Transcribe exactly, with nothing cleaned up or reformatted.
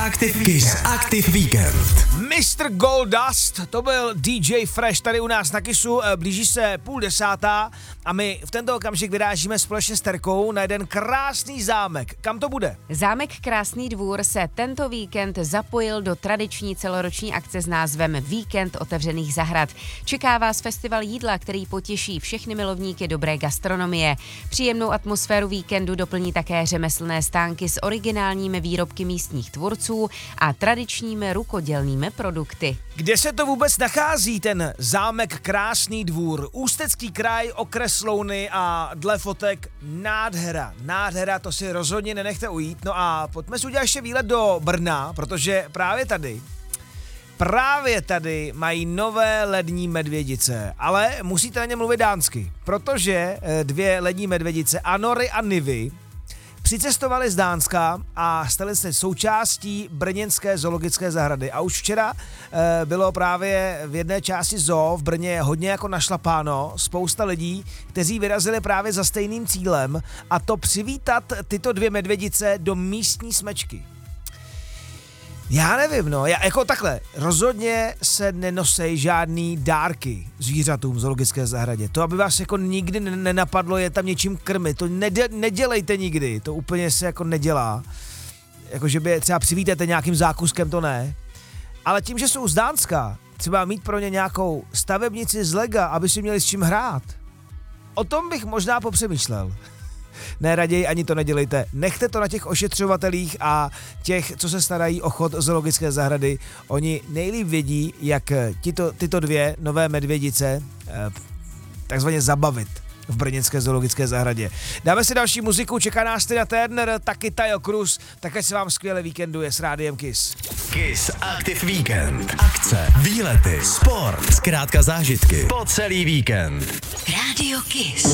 Active, Kiss Active Weekend. mister Goldust, to byl D J Fresh tady u nás na Kissu, blíží se půl desátá a my v tento okamžik vyrážíme společně s Terkou na jeden krásný zámek. Kam to bude? Zámek Krásný Dvůr se tento víkend zapojil do tradiční celoroční akce s názvem Víkend otevřených zahrad. Čeká vás festival jídla, který potěší všechny milovníky dobré gastronomie. Příjemnou atmosféru víkendu doplní také řemeslné stánky s originálními výrobky místních tvůrců a tradičními rukodělnými produkty. Kde se to vůbec nachází, ten zámek Krásný Dvůr? Ústecký kraj, okres Louny a dle fotek nádhera. Nádhera, to si rozhodně nenechte ujít. No a pojďme si udělat ještě výlet do Brna, protože právě tady Právě tady mají nové lední medvědice, ale musíte na ně mluvit dánsky, protože dvě lední medvědice, Anory a Nivy, přicestovali z Dánska a stali se součástí brněnské zoologické zahrady. A už včera e, bylo právě v jedné části zoo v Brně hodně jako našlapáno, spousta lidí, kteří vyrazili právě za stejným cílem, a to přivítat tyto dvě medvědice do místní smečky. Já nevím, no, já jako takhle, rozhodně se nenosej žádný dárky zvířatům v zoologické zahradě. To, aby vás jako nikdy nenapadlo je tam něčím krmit, to nede, nedělejte nikdy, to úplně se jako nedělá. Jako, že by třeba přivítáte nějakým zákuskem, to ne. Ale tím, že jsou z Dánska, třeba mít pro ně nějakou stavebnici z lega, aby si měli s čím hrát. O tom bych možná popřemýšlel. Ne, raději ani to nedělejte. Nechte to na těch ošetřovatelích a těch, co se starají o chod zoologické zahrady. Oni nejlíp vědí, jak tyto, tyto dvě nové medvědice eh, takzvaně zabavit v brněnské zoologické zahradě. Dáme si další muziku, čeká nás Tina Turner, taky Tayo Cruz, také se vám skvěle víkenduje s Rádiem Kiss. Kiss Active Weekend. Akce, výlety, sport, zkrátka zážitky po celý víkend. Rádio Kiss.